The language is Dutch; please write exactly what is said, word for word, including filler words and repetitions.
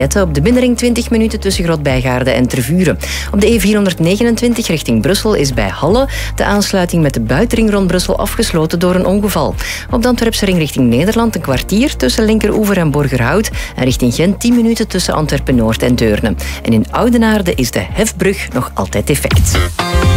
Op de binnenring twintig minuten tussen Grootbijgaarden en Tervuren. Op de E vierhonderdnegenentwintig richting Brussel is bij Halle de aansluiting met de buitenring rond Brussel afgesloten door een ongeval. Op de Antwerpse ring richting Nederland een kwartier tussen Linkeroever en Borgerhout en richting Gent tien minuten tussen Antwerpen-Noord en Deurne. En in Oudenaarde is de hefbrug nog altijd defect.